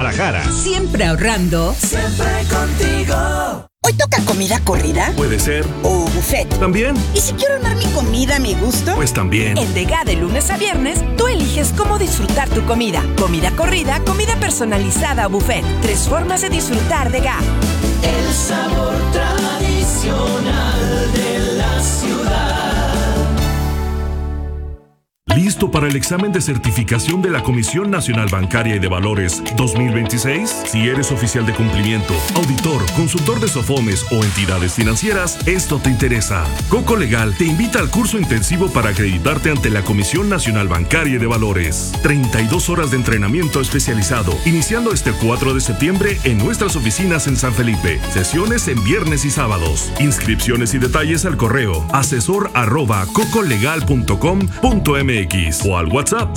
Guadalajara. Siempre ahorrando. Siempre contigo. ¿Hoy toca comida corrida? Puede ser. ¿O buffet? También. ¿Y si quiero armar mi comida a mi gusto? Pues también. En Dega de lunes a viernes, tú eliges cómo disfrutar tu comida. Comida corrida, comida personalizada o buffet. 3 formas de disfrutar Dega. El sabor tradicional de la ciudad. ¿Listo para el examen de certificación de la Comisión Nacional Bancaria y de Valores 2026? Si eres oficial de cumplimiento, auditor, consultor de SOFOMES o entidades financieras, esto te interesa. Coco Legal te invita al curso intensivo para acreditarte ante la Comisión Nacional Bancaria y de Valores. 32 horas de entrenamiento especializado, iniciando este 4 de septiembre en nuestras oficinas en San Felipe. Sesiones en viernes y sábados. Inscripciones y detalles al correo asesor@cocolegal.com.mx o al WhatsApp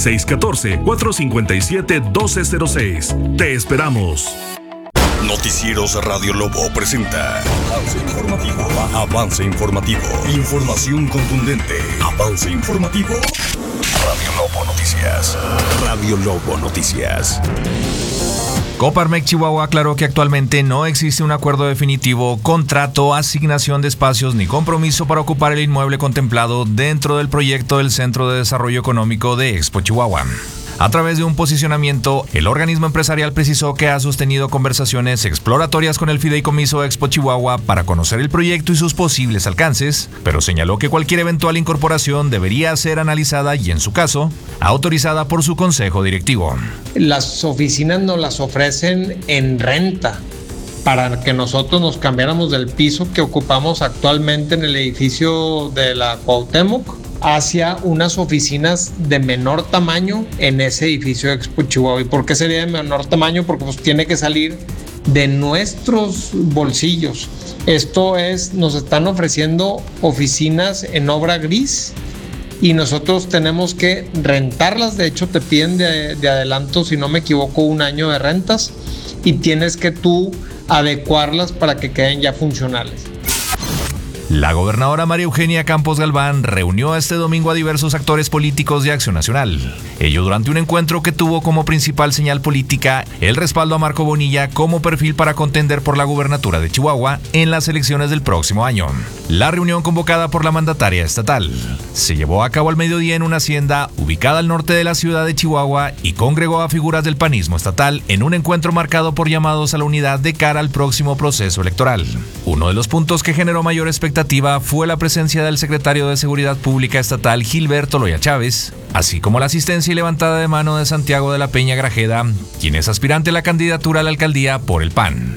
614-457-1206. Te esperamos. Noticieros Radio Lobo presenta Avance informativo. Información contundente. Avance informativo. Radio Lobo Noticias. Radio Lobo Noticias. Coparmex Chihuahua aclaró que actualmente no existe un acuerdo definitivo, contrato, asignación de espacios ni compromiso para ocupar el inmueble contemplado dentro del proyecto del Centro de Desarrollo Económico de Expo Chihuahua. A través de un posicionamiento, el organismo empresarial precisó que ha sostenido conversaciones exploratorias con el Fideicomiso Expo Chihuahua para conocer el proyecto y sus posibles alcances, pero señaló que cualquier eventual incorporación debería ser analizada y, en su caso, autorizada por su consejo directivo. Las oficinas nos las ofrecen en renta para que nosotros nos cambiáramos del piso que ocupamos actualmente en el edificio de la Cuauhtémoc hacia unas oficinas de menor tamaño en ese edificio de Expo Chihuahua. ¿Y por qué sería de menor tamaño? Porque pues tiene que salir de nuestros bolsillos. Esto es, nos están ofreciendo oficinas en obra gris y nosotros tenemos que rentarlas. De hecho, te piden de adelanto, si no me equivoco, 1 año de rentas y tienes que tú adecuarlas para que queden ya funcionales. La gobernadora María Eugenia Campos Galván reunió este domingo a diversos actores políticos de Acción Nacional. Ello durante un encuentro que tuvo como principal señal política el respaldo a Marco Bonilla como perfil para contender por la gubernatura de Chihuahua en las elecciones del próximo año. La reunión, convocada por la mandataria estatal, se llevó a cabo al mediodía en una hacienda ubicada al norte de la ciudad de Chihuahua y congregó a figuras del panismo estatal en un encuentro marcado por llamados a la unidad de cara al próximo proceso electoral. Uno de los puntos que generó mayor expectativa fue la presencia del secretario de Seguridad Pública estatal Gilberto Loya Chávez, así como la asistencia y levantada de mano de Santiago de la Peña Grajeda, quien es aspirante a la candidatura a la alcaldía por el PAN.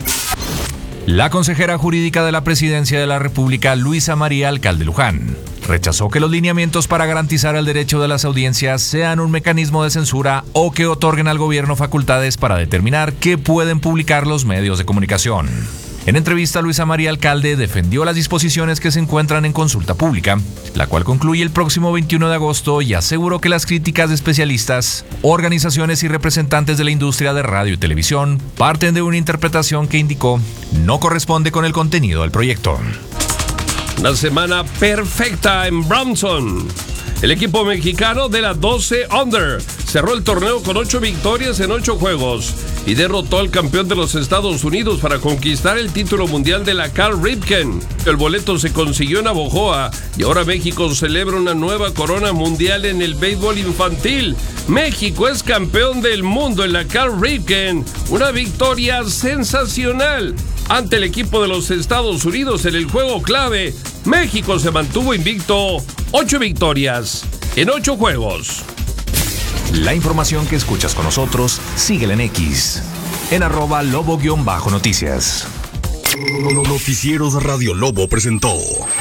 La consejera jurídica de la Presidencia de la República, Luisa María Alcalde Luján, rechazó que los lineamientos para garantizar el derecho de las audiencias sean un mecanismo de censura o que otorguen al gobierno facultades para determinar qué pueden publicar los medios de comunicación. En entrevista, Luisa María Alcalde defendió las disposiciones que se encuentran en consulta pública, la cual concluye el próximo 21 de agosto, y aseguró que las críticas de especialistas, organizaciones y representantes de la industria de radio y televisión parten de una interpretación que, indicó, no corresponde con el contenido del proyecto. Una semana perfecta en Bronson. El equipo mexicano de la 12 Under cerró el torneo con 8 victorias en 8 juegos y derrotó al campeón de los Estados Unidos para conquistar el título mundial de la Cal Ripken. El boleto se consiguió en Navojoa y ahora México celebra una nueva corona mundial en el béisbol infantil. México es campeón del mundo en la Cal Ripken, una victoria sensacional ante el equipo de los Estados Unidos en el juego clave. México se mantuvo invicto, 8 victorias en 8 juegos. La información que escuchas con nosotros, síguela en X, en @lobo_noticias. Noticieros Radio Lobo presentó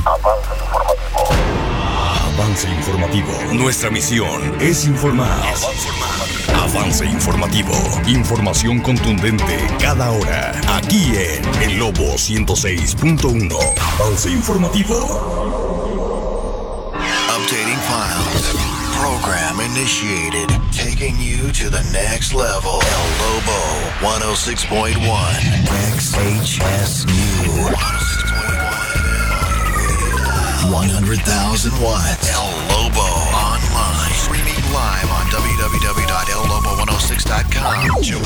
Avance informativo. Nuestra misión es informar. Avance informativo. Información contundente cada hora. Aquí en El Lobo 106.1. Avance informativo. Updating files. Program initiated. Taking you to the next level. El Lobo 106.1. XHSU 100,000 watts. El Lobo online. Streaming live on www.ellobo106.com.